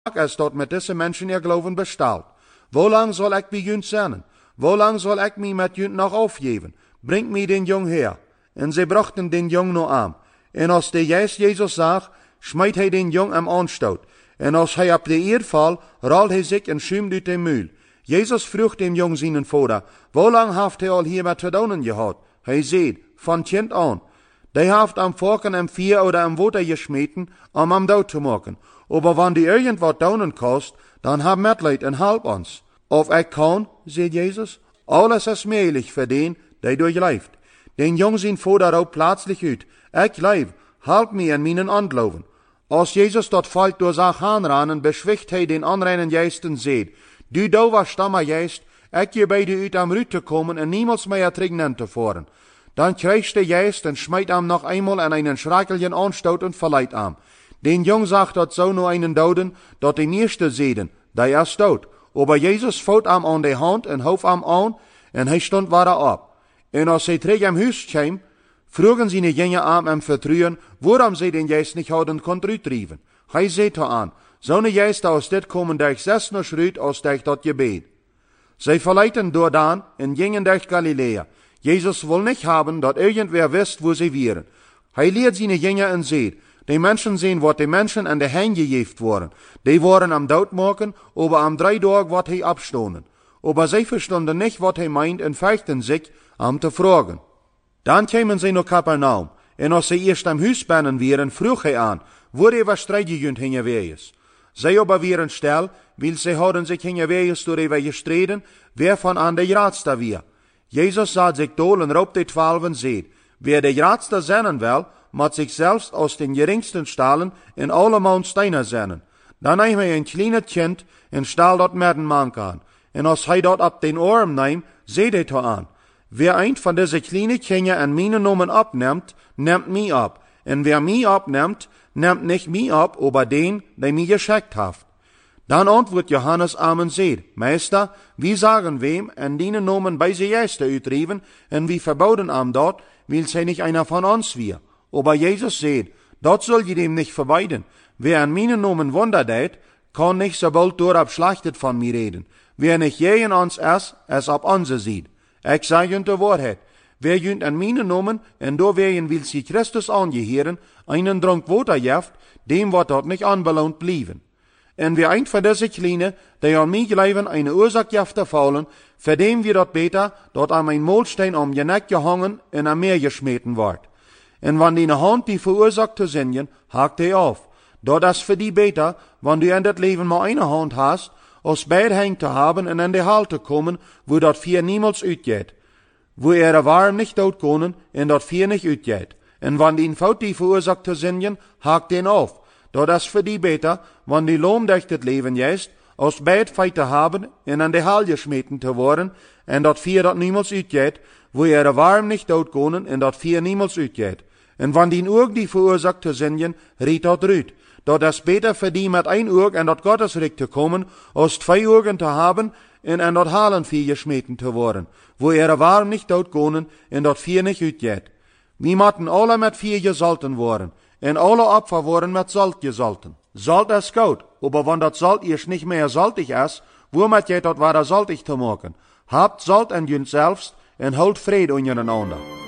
als dat met deze mensen ihr Glauben bestaat. Hoe lang zal ik bij jullie zijn? Hoe lang zal ik mij met jullie nog afgeven? Breng mij den jong her. En zij brachten den jong nog aan. En als de juist Jezus zag, smijt hij den jong am aanstoot. En als hij op de eer val, raalt hij zich en schuimt uit de muil. Jezus vroeg dem jong zijn vader, hoe lang heeft hij al hier met te doen gehad? Hij zei, van kind aan. Die heeft am varken am vier oder am water gesmeten, om am dood te maken. Aber wanneer die irgend wat doen kost, dan heb medleid en help ons. Of ik kan, zei Jezus, alles is mogelijk voor den die durchleeft. Den jong zijn vader roept plaatselijk uit, ik leef, help mij in mijn ongeloven. Als Jezus dat volk door zag aanranen, beschwicht hij den onreinen geest en zei, du was stammer geest, ik je bij u uit am ruut te komen en niemals meer terug te voeren. Dan krijgt de geest en smijt hem nog eenmaal in een schrakeljen aanstoot en verleidt hem. Den jong zag dat zo nu einen doden, dat de meeste zeiden, die is dood. Aber Jezus vouwt hem aan de hand en hoofd hem aan, en hij stond weer op. En als hij terug in huis kwam, vroegen ze de jongen hem vertrouwen, waarom zij den geest niet hadden kon uitdrijven. Hij zei to aan, zo'n geest als dit komen durch 6 nog uit als durch dat gebed. Zij verleidden doordaan en gingen durch Galilea. Jezus wil niet hebben dat irgendwer wist waar zij waren. Hij leert zijn jongen en zei, die mensen zien wat de mensen aan de hand gegeven worden. Die worden am dood maken, aber am 3 dagen wordt hij opstonden. Aber zij verstonden niet wat hij meint en vechten zich am te vragen. Dan kwamen zij naar Capernaum. En als zij eerst am huis binnen waren, vroeg hij aan, waar hij was strijdgegund hingen wees. Zij aber waren stil, weil zij hadden zich hingen wees door hij gestreden, wer van aan de raadste weer. Jezus zat zich dol en roept de 12 en zei, wer de raadste zijn wil, moet zich zelfs als den geringsten stalen en allemaal steiner zijn. Dan neemt hij een kleine kind en staal dat met een man aan. En als hij dat op den arm neemt, zei hij to aan, wer een van deze kleine kinderen en mijn namen opneemt, neemt mij op. En wer mij opneemt, neemt niet mij op, aber den, die mij geschickt heeft. Dan antwoordt Johannes aan en zei, Meester, wie sagen wem en die namen bij zijn geesten uitdrijven, en wie verboden am dat, wil zij niet einer van ons weer. Aber Jezus zei, dat zul je dem niet verwijden. Wer aan mijn namen wonder deed, kan niet zo bald doorop slachtet van mij reden. Wer niet je in ons is op onze ziet. Ik zeg je de waarheid. Wer junt aan mijn namen, en door wer wil sie Christus aangeheren, einen dronk water jeft, dem wordt dat niet aanbeloond blijven. En wie een van deze kleine, die aan mij geloven, een oorzaak jeft te vallen, voor dem wir dat beter, dat aan mijn molsteen om je nek gehangen en aan meer gesmeten wordt. En wanneer die hand die veroorzaakt te zingen, haakt hij af. Dat is voor die beter, wanneer du in dat leven maar een hand hast, als beide heen te hebben en in de hal te komen, wo dat vier niemals uitgeet. Wo warm niet dood konen en dat vier niet uitgeet. En wanneer die fout die veroorzaakt te zingen, haakt den af. Dat is voor die beter, wanneer die loom durch het leven juist, als beide feit te hebben en in de hal gesmeten te worden, en dat vier dat niemals uitgeet, wo warm niet dood konen en dat vier niemals uitgeet. En wanneer die oog die veroorzaakt te zingen, riet dat eruit. Dat is beter voor die met 1 oog en dat Gottesrijk te komen, als 2 ogen te hebben en in dat halen 4 gesmeten te worden, wo warm niet dood konen en dat 4 niet uitgeet. We moeten alle met 4 gezalten worden, en alle opfer worden met zout gezalten. Zout is goud, aber wanneer dat zout eerst niet meer zaltig is, hoe moet je dat waar zaltig te maken? Habt zout en jullie zelfs, en houd vrede ondereinander.